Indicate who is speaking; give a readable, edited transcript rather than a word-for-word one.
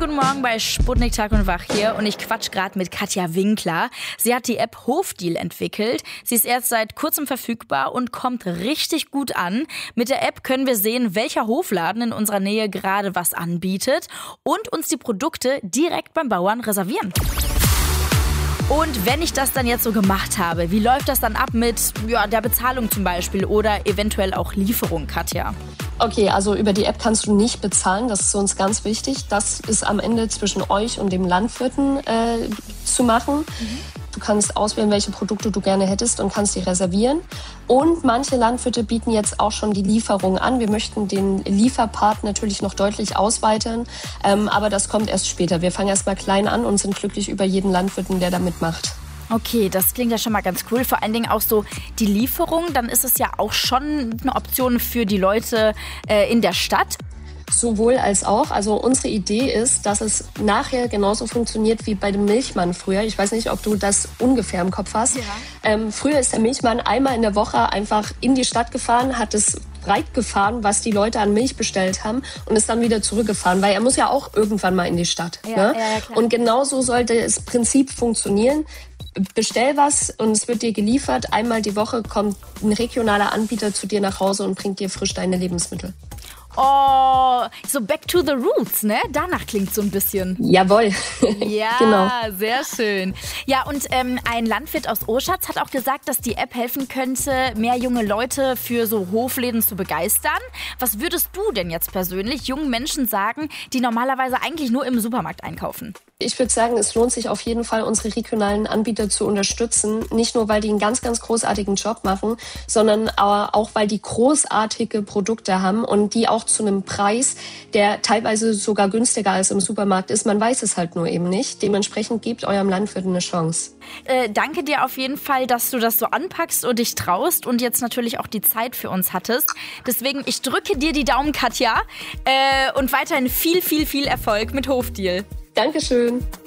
Speaker 1: guten Morgen bei Sputnik Tag und Wach hier und ich quatsch gerade mit Katja Winkler. Sie hat die App Hofdeal entwickelt. Sie ist erst seit kurzem verfügbar und kommt richtig gut an. Mit der App können wir sehen, welcher Hofladen in unserer Nähe gerade was anbietet und uns die Produkte direkt beim Bauern reservieren. Und wenn ich das dann jetzt so gemacht habe, wie läuft das dann ab mit der Bezahlung zum Beispiel oder eventuell auch Lieferung, Katja?
Speaker 2: Okay, also über die App kannst du nicht bezahlen, das ist uns ganz wichtig. Das ist am Ende zwischen euch und dem Landwirten zu machen. Du kannst auswählen, welche Produkte du gerne hättest und kannst die reservieren. Und manche Landwirte bieten jetzt auch schon die Lieferung an. Wir möchten den Lieferpart natürlich noch deutlich ausweitern, aber das kommt erst später. Wir fangen erst mal klein an und sind glücklich über jeden Landwirten, der da mitmacht.
Speaker 1: Okay, das klingt ja schon mal ganz cool. Vor allen Dingen auch so die Lieferung, dann ist es ja auch schon eine Option für die Leute in der Stadt.
Speaker 2: Sowohl als auch. Also unsere Idee ist, dass es nachher genauso funktioniert wie bei dem Milchmann früher. Ich weiß nicht, ob du das ungefähr im Kopf hast. Ja. Früher ist der Milchmann einmal in der Woche einfach in die Stadt gefahren, hat es breit gefahren, was die Leute an Milch bestellt haben und ist dann wieder zurückgefahren, weil er muss ja auch irgendwann mal in die Stadt.
Speaker 1: Ja,
Speaker 2: ne?
Speaker 1: Ja, klar.
Speaker 2: Und genauso sollte das Prinzip funktionieren. Bestell was und es wird dir geliefert. Einmal die Woche kommt ein regionaler Anbieter zu dir nach Hause und bringt dir frisch deine Lebensmittel.
Speaker 1: Oh, so back to the roots, ne? Danach klingt so ein bisschen.
Speaker 2: Jawohl.
Speaker 1: Ja,
Speaker 2: genau.
Speaker 1: Sehr schön. Ja, und ein Landwirt aus Oschatz hat auch gesagt, dass die App helfen könnte, mehr junge Leute für so Hofläden zu begeistern. Was würdest du denn jetzt persönlich jungen Menschen sagen, die normalerweise eigentlich nur im Supermarkt einkaufen?
Speaker 2: Ich würde sagen, es lohnt sich auf jeden Fall, unsere regionalen Anbieter zu unterstützen. Nicht nur, weil die einen ganz, ganz großartigen Job machen, sondern auch, weil die großartige Produkte haben und die auch zu einem Preis, der teilweise sogar günstiger als im Supermarkt ist. Man weiß es halt nur eben nicht. Dementsprechend gebt eurem Landwirt eine Chance.
Speaker 1: Danke dir auf jeden Fall, dass du das so anpackst und dich traust und jetzt natürlich auch die Zeit für uns hattest. Deswegen, ich drücke dir die Daumen, Katja, und weiterhin viel, viel, viel Erfolg mit Hofdeal.
Speaker 2: Dankeschön.